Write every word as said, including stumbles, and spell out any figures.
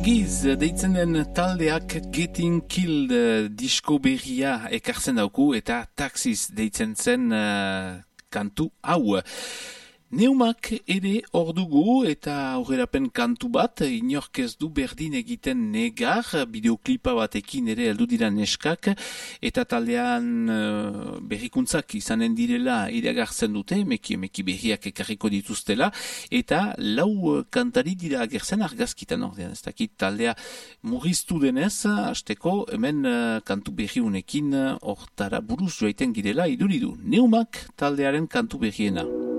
Giz, deitzen den taldeak Getting Killed disko berria ekartzen dauku eta Taxis deitzen zen uh, kantu hau. Neumak ere hor dugu eta aurrerapen kantu bat, inork ez du berdin egiten negar, bideoklipa batekin ere heldu dira neskak, eta taldean uh, berrikuntzak izanen direla iragartzen dute, meki meki berriak ekarriko dituztela, eta lau kantari dira agertzen argazkitan ordean, ez dakit taldea murriztu denez, hasteko hemen uh, kantu berriunekin hortara buruz joaiten girela iduridu. Neumak taldearen kantu berriena.